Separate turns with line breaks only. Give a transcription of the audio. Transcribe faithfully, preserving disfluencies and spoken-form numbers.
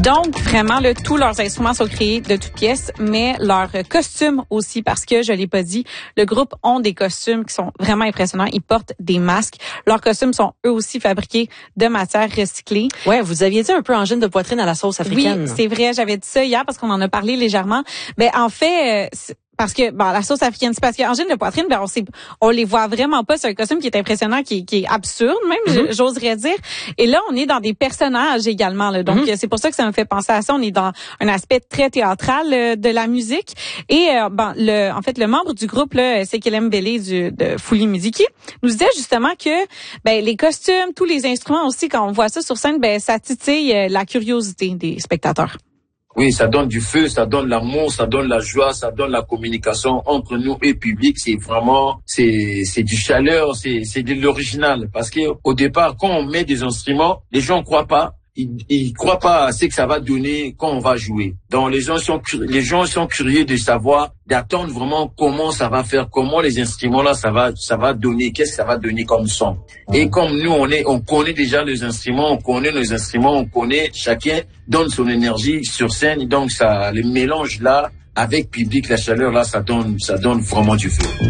Donc, vraiment, là, tous leurs instruments sont créés de toutes pièces, mais leurs costumes aussi, parce que, je l'ai pas dit, le groupe ont des costumes qui sont vraiment impressionnants. Ils portent des masques. Leurs costumes sont eux aussi fabriqués de matières recyclées.
Ouais, vous aviez dit un peu angine de poitrine à la sauce africaine.
Oui, c'est vrai. J'avais dit ça hier parce qu'on en a parlé légèrement. Ben, en fait, euh, parce que bon, la sauce africaine, c'est parce qu'angine de poitrine, ben on sait, on les voit vraiment pas. C'est un costume qui est impressionnant, qui, qui est absurde même, mm-hmm. j'oserais dire. Et là, on est dans des personnages également. Là. Donc, mm-hmm. c'est pour ça que ça me fait penser à ça. On est dans un aspect très théâtral euh, de la musique. Et euh, bon, le, en fait, le membre du groupe, là, Sekele Mbele du de Fuli Muziki, nous disait justement que ben les costumes, tous les instruments aussi, quand on voit ça sur scène, ben ça titille euh, la curiosité des spectateurs.
Oui, ça donne du feu, ça donne l'amour, ça donne la joie, ça donne la communication entre nous et le public. C'est vraiment, c'est, c'est du chaleur, c'est, c'est de l'original. Parce que au départ, quand on met des instruments, les gens croient pas. Ils, ils croient pas à ce que ça va donner quand on va jouer. Donc les gens sont, les gens sont curieux de savoir, d'attendre vraiment comment ça va faire, comment les instruments là ça va, ça va donner, qu'est-ce que ça va donner comme son. Et comme nous on est, on connaît déjà les instruments, on connaît nos instruments, on connaît, chacun donne son énergie sur scène. Donc ça, le mélange là avec public, la chaleur là, ça donne, ça donne vraiment du feu.